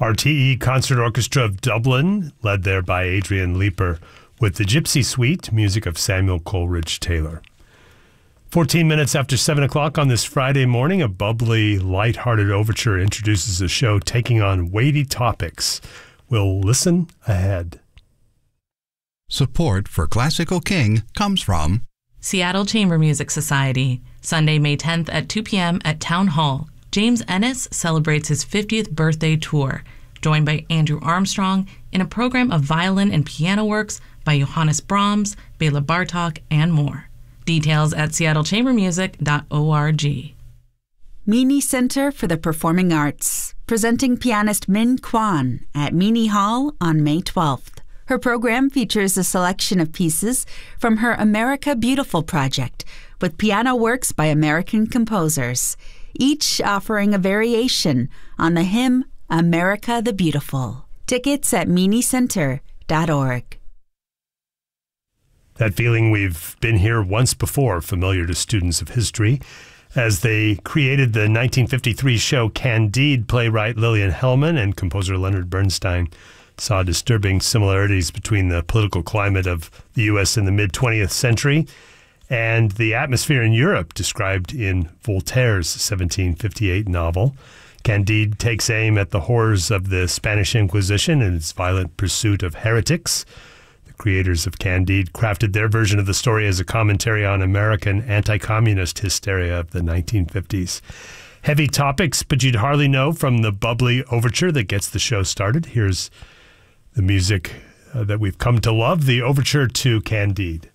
RTE Concert Orchestra of Dublin, led there by Adrian Leeper, with the Gypsy Suite, music of Samuel Coleridge Taylor. 14 minutes after 7 o'clock on this Friday morning, a bubbly, light-hearted overture introduces a show taking on weighty topics. We'll listen ahead. Support for Classical King comes from Seattle Chamber Music Society, Sunday, May 10th at 2 p.m. at Town Hall. James Ennis celebrates his 50th birthday tour, joined by Andrew Armstrong in a program of violin and piano works by Johannes Brahms, Bela Bartok, and more. Details at seattlechambermusic.org. Meany Center for the Performing Arts, presenting pianist Min Kwan at Meany Hall on May 12th. Her program features a selection of pieces from her America Beautiful project, with piano works by American composers, each offering a variation on the hymn America the Beautiful. Tickets at meanycenter.org. That feeling we've been here once before, familiar to students of history. As they created the 1953 show Candide, playwright Lillian Hellman and composer Leonard Bernstein saw disturbing similarities between the political climate of the U.S. in the mid-20th century and the atmosphere in Europe described in Voltaire's 1758 novel. Candide takes aim at the horrors of the Spanish Inquisition and its violent pursuit of heretics. The creators of Candide crafted their version of the story as a commentary on American anti-communist hysteria of the 1950s. Heavy topics, but you'd hardly know from the bubbly overture that gets the show started. Here's the music that we've come to love, the overture to Candide.